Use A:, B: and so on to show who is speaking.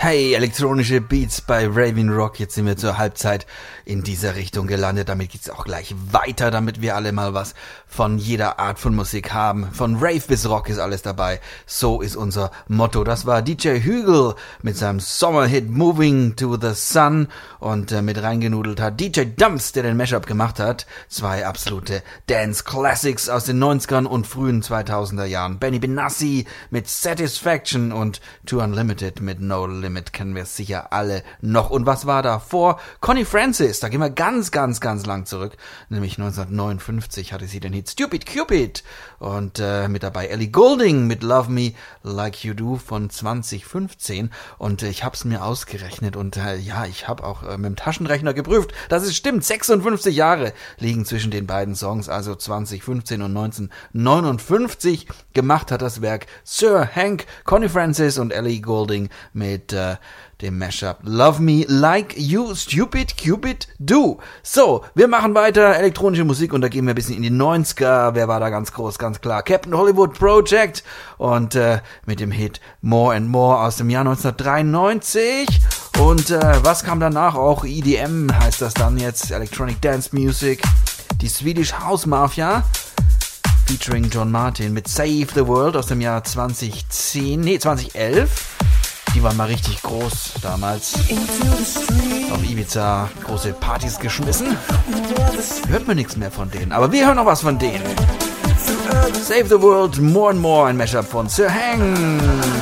A: Hey, elektronische Beats bei Raving Rock. Jetzt sind wir zur Halbzeit in dieser Richtung gelandet. Damit geht's auch gleich weiter, damit wir alle mal was von jeder Art von Musik haben. Von Rave bis Rock ist alles dabei. So ist unser Motto. Das war DJ Hügel mit seinem Sommerhit Moving to the Sun. Und mit reingenudelt hat DJ Dumps, der den Mashup gemacht hat. Zwei absolute Dance Classics aus den 90ern und frühen 2000er Jahren. Benny Benassi mit Satisfaction und Too Unlimited mit No Limit kennen wir sicher alle noch. Und was war davor? Connie Francis, da gehen wir ganz lang zurück. Nämlich 1959 hatte sie den Hit Stupid Cupid. Und mit dabei Ellie Goulding mit Love Me Like You Do von 2015. Und ich hab's mir ausgerechnet und ich habe auch mit dem Taschenrechner geprüft. Das ist stimmt, 56 Jahre liegen zwischen den beiden Songs, also 2015 und 1959. Gemacht hat das Werk Sir Hank, Connie Francis und Ellie Goulding mit dem Mashup Love Me Like You Stupid Cupid Do. So, wir machen weiter elektronische Musik und da gehen wir ein bisschen in die 90er. Wer war da ganz groß? Ganz klar Captain Hollywood Project und mit dem Hit More and More aus dem Jahr 1993. Und was kam danach? Auch EDM heißt das dann jetzt, Electronic Dance Music. Die Swedish House Mafia featuring John Martin mit Save the World aus dem Jahr 2011. Die waren mal richtig groß damals. Auf Ibiza große Partys geschmissen. Hört man nichts mehr von denen, aber wir hören noch was von denen. Save the World, More and More, ein Mashup von Sir Hang.